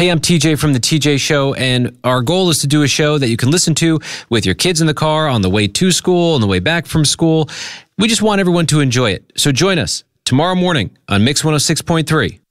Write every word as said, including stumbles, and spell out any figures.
Hey, I'm T J from The T J Show, and our goal is to do a show that you can listen to with your kids in the car, on the way to school, on the way back from school. We just want everyone to enjoy it. So join us tomorrow morning on Mix one oh six point three.